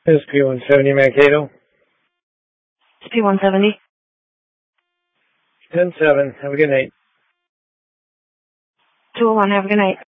This is P170 Mankato. It's P170. 10-7. Have a good night. 201. Have a good night.